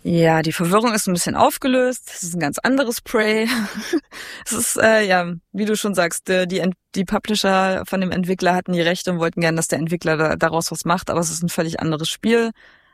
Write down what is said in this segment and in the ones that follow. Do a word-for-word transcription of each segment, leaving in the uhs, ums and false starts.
Ja, die Verwirrung ist ein bisschen aufgelöst. Es ist ein ganz anderes Prey. Es ist, äh, ja, wie du schon sagst, die, die, die Publisher von dem Entwickler hatten die Rechte und wollten gerne, dass der Entwickler da, daraus was macht, aber es ist ein völlig anderes Spiel.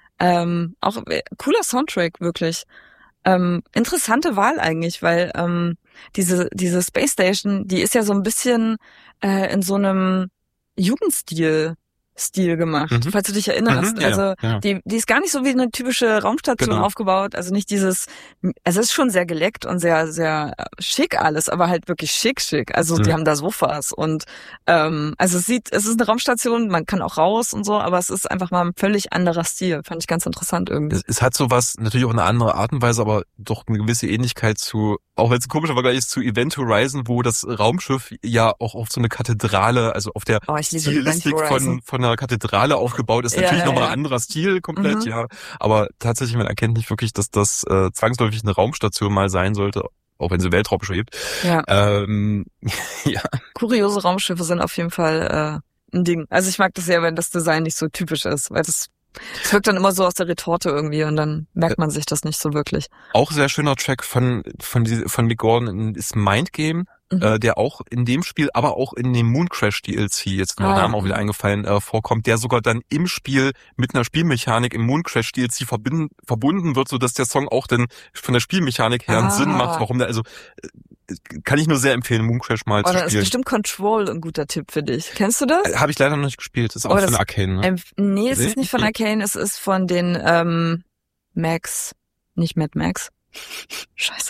Ähm, auch äh, cooler Soundtrack, wirklich. Ähm, interessante Wahl eigentlich, weil ähm, diese diese Space Station, die ist ja so ein bisschen äh, in so einem Jugendstil Stil gemacht, Mhm. falls du dich erinnerst. Mhm, ja, also ja. die die ist gar nicht so wie eine typische Raumstation Genau. aufgebaut. Also nicht dieses, also es ist schon sehr geleckt und sehr sehr schick alles, aber halt wirklich schick schick. Also Mhm. die haben da Sofas und ähm, also es sieht, es ist eine Raumstation, man kann auch raus und so, aber es ist einfach mal ein völlig anderer Stil. Fand ich ganz interessant irgendwie. Es, es hat sowas, natürlich auch eine andere Art und Weise, aber doch eine gewisse Ähnlichkeit zu, auch wenn es ein komischer Vergleich ist, zu Event Horizon, wo das Raumschiff ja auch auf so eine Kathedrale, also auf der Oh, ich liebe Stilistik Event von Horizon. von einer Kathedrale aufgebaut ist. Ja, Natürlich ja, nochmal ja. ein anderer Stil komplett, Mhm. ja. Aber tatsächlich, man erkennt nicht wirklich, dass das äh, zwangsläufig eine Raumstation mal sein sollte, auch wenn sie Weltraum schwebt. Ja. Ähm, ja. Kuriose Raumschiffe sind auf jeden Fall äh, ein Ding. Also ich mag das sehr, wenn das Design nicht so typisch ist, weil das es wirkt dann immer so aus der Retorte irgendwie und dann merkt man sich das nicht so wirklich. Auch sehr schöner Track von von die, von Mick Gordon ist Mind Game, Mhm. äh, der auch in dem Spiel, aber auch in dem Moon Crash D L C, jetzt mir Ah, der Name ja. auch wieder eingefallen, äh, vorkommt, der sogar dann im Spiel mit einer Spielmechanik im Moon Crash D L C verbinden, verbunden wird, so dass der Song auch dann von der Spielmechanik her einen Ah. Sinn macht, warum der, also äh, kann ich nur sehr empfehlen, Moon Crash mal Oh, zu dann ist spielen. bestimmt Control ein guter Tipp für dich. Kennst du das? Äh, Habe ich leider noch nicht gespielt, das ist auch Oh, von das- Arcane, ne? Ähm, nee, es Nee? ist nicht von Arcane, es ist von den ähm, Max, nicht Mad Max. Scheiße.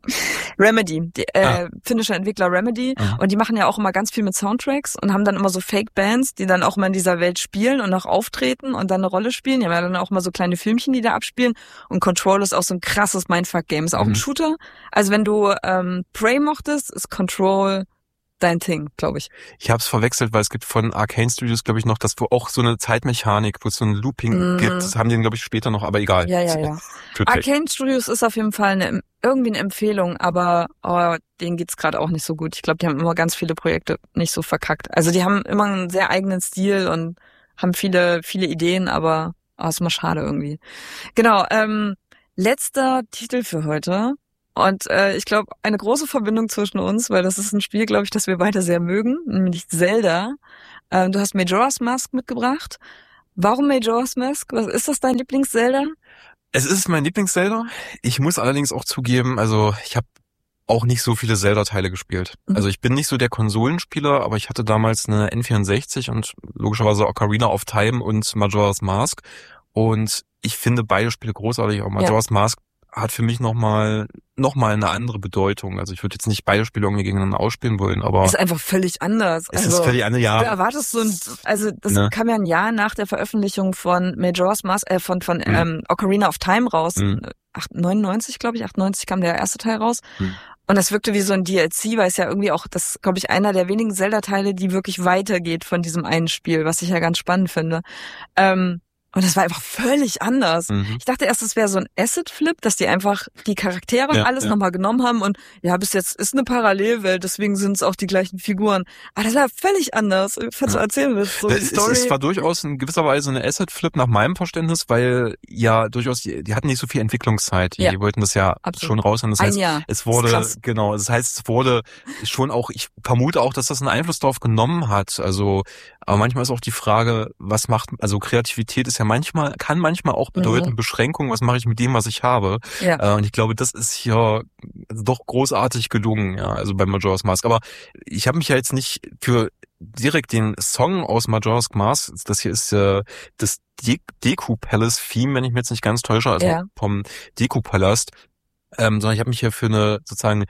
Remedy, die, äh, Ah. finnischer Entwickler Remedy. Mhm. Und die machen ja auch immer ganz viel mit Soundtracks und haben dann immer so Fake-Bands, die dann auch mal in dieser Welt spielen und auch auftreten und dann eine Rolle spielen. Die haben ja dann auch mal so kleine Filmchen, die da abspielen. Und Control ist auch so ein krasses Mindfuck-Game. Ist auch Mhm. ein Shooter. Also wenn du ähm, Prey mochtest, ist Control dein Ding, glaube ich. Ich habe es verwechselt, weil es gibt von Arcane Studios, glaube ich, noch das, wo auch so eine Zeitmechanik, wo es so ein Looping Mhm. gibt. Das haben die, glaube ich, später noch, aber egal. Ja, ja, ja. Für Tech. Arcane Studios ist auf jeden Fall eine, irgendwie eine Empfehlung, aber oh, denen geht's gerade auch nicht so gut. Ich glaube, die haben immer ganz viele Projekte nicht so verkackt. Also die haben immer einen sehr eigenen Stil und haben viele, viele Ideen, aber oh, ist immer schade irgendwie. Genau, ähm, letzter Titel für heute. Und äh, ich glaube, eine große Verbindung zwischen uns, weil das ist ein Spiel, glaube ich, das wir beide sehr mögen, nämlich Zelda. Ähm, du hast Majora's Mask mitgebracht. Warum Majora's Mask? Was ist das dein Lieblings-Zelda? Es ist mein Lieblings-Zelda. Ich muss allerdings auch zugeben, also ich habe auch nicht so viele Zelda-Teile gespielt. Mhm. Also ich bin nicht so der Konsolenspieler, aber ich hatte damals eine N vierundsechzig und logischerweise Ocarina of Time und Majora's Mask. Und ich finde beide Spiele großartig. Auch Majora's ja. Mask hat für mich nochmal noch mal eine andere Bedeutung. Also ich würde jetzt nicht beide Spiele irgendwie gegeneinander ausspielen wollen, aber... Ist einfach völlig anders. Es also, ist völlig anders, ja. Du erwartest so ein... Also das ne? kam ja ein Jahr nach der Veröffentlichung von Majora's Mask, äh, von, von mhm. ähm, Ocarina of Time raus. Mhm. neunundneunzig, glaube ich, achtundneunzig kam der erste Teil raus. Mhm. Und das wirkte wie so ein D L C, weil es ja irgendwie auch, das glaube ich, einer der wenigen Zelda-Teile, die wirklich weitergeht von diesem einen Spiel, was ich ja ganz spannend finde. Ähm, Und das war einfach völlig anders. Mhm. Ich dachte erst, es wäre so ein Asset-Flip, dass die einfach die Charaktere und ja, alles ja. nochmal genommen haben und ja, bis jetzt ist eine Parallelwelt, deswegen sind es auch die gleichen Figuren. Aber das war völlig anders. Falls du erzählen willst, so die Story. Es, es war durchaus in gewisser Weise eine Asset-Flip nach meinem Verständnis, weil ja durchaus, die, die hatten nicht so viel Entwicklungszeit. Die ja. wollten das ja Absolut. schon raus. Und das heißt, ein Jahr. es wurde, genau, das heißt, es wurde schon auch, ich vermute auch, dass das einen Einfluss darauf genommen hat. Also, aber manchmal ist auch die Frage, was macht, also Kreativität ist ja manchmal, kann manchmal auch bedeuten, mhm. Beschränkung, was mache ich mit dem, was ich habe. Ja. Und ich glaube, das ist hier doch großartig gelungen, ja, also bei Majora's Mask. Aber ich habe mich ja jetzt nicht für direkt den Song aus Majora's Mask, das hier ist äh, das De- Deku Palace Theme, wenn ich mir jetzt nicht ganz täusche, also ja. vom Deku Palast, ähm, sondern ich habe mich hier für eine sozusagen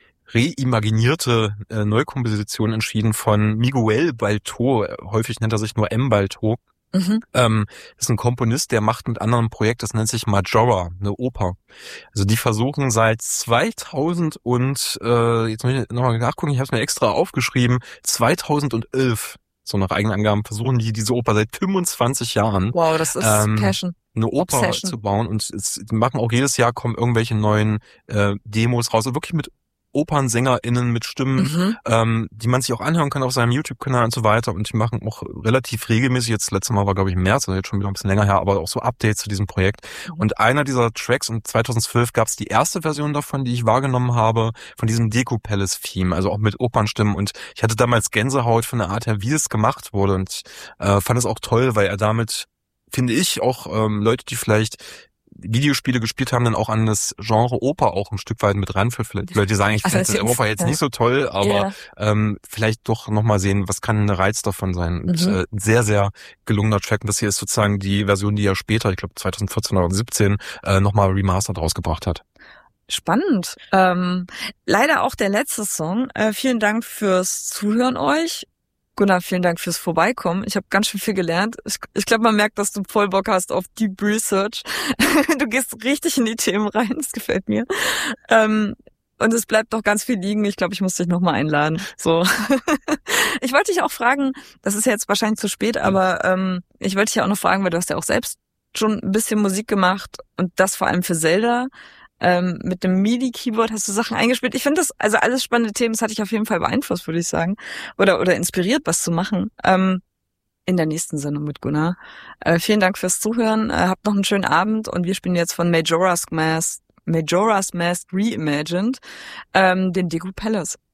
reimaginierte äh, Neukomposition entschieden von Miguel Balto. Häufig nennt er sich nur M. Balto. Mhm. Ähm, ist ein Komponist, der macht mit anderen ein Projekt, das nennt sich Majora, eine Oper. Also die versuchen seit zweitausend und äh, jetzt muss ich nochmal nachgucken, ich habe es mir extra aufgeschrieben, zweitausendelf, so nach eigenen Angaben, versuchen die diese Oper seit fünfundzwanzig Jahren. Wow, das ist ähm, Passion. Eine Oper Obsession. zu bauen und es die machen auch jedes Jahr kommen irgendwelche neuen äh, Demos raus, also wirklich mit OpernsängerInnen mit Stimmen, Mhm. ähm, die man sich auch anhören kann auf seinem YouTube-Kanal und so weiter. Und die machen auch relativ regelmäßig, jetzt das letzte Mal war, glaube ich, im März, also jetzt schon wieder ein bisschen länger her, aber auch so Updates zu diesem Projekt. Mhm. Und einer dieser Tracks, und zweitausendzwölf gab es die erste Version davon, die ich wahrgenommen habe, von diesem Deko-Palace-Theme, also auch mit Opernstimmen. Und ich hatte damals Gänsehaut von der Art her, wie es gemacht wurde. Und ich äh, fand es auch toll, weil er damit, finde ich, auch ähm, Leute, die vielleicht Videospiele gespielt haben, dann auch an das Genre Oper auch ein Stück weit mit ranführt. Vielleicht Leute, die sagen, ich Also finde das Oper jetzt ja. nicht so toll, aber Ja. ähm, vielleicht doch nochmal sehen, was kann der Reiz davon sein. Und, Mhm. äh, ein sehr, sehr gelungener Track. Und das hier ist sozusagen die Version, die er später, ich glaube zweitausendvierzehn oder siebzehn, äh, nochmal remastered rausgebracht hat. Spannend. Ähm, leider auch der letzte Song. Äh, vielen Dank fürs Zuhören euch. Gunnar, vielen Dank fürs Vorbeikommen. Ich habe ganz schön viel gelernt. Ich, ich glaube, man merkt, dass du voll Bock hast auf Deep Research. Du gehst richtig in die Themen rein. Das gefällt mir. Ähm, und es bleibt noch ganz viel liegen. Ich glaube, ich muss dich nochmal einladen. So. Ich wollte dich auch fragen, das ist ja jetzt wahrscheinlich zu spät, aber ähm, ich wollte dich ja auch noch fragen, weil du hast ja auch selbst schon ein bisschen Musik gemacht und das vor allem für Zelda. Ähm, mit dem MIDI-Keyboard hast du Sachen eingespielt. Ich finde das, also alles spannende Themen, das hat dich auf jeden Fall beeinflusst, würde ich sagen. Oder oder inspiriert, was zu machen. Ähm, in der nächsten Sendung mit Gunnar. Äh, vielen Dank fürs Zuhören. Äh, habt noch einen schönen Abend und wir spielen jetzt von Majora's Mask, Majora's Mask Reimagined, ähm, den Deku Palace.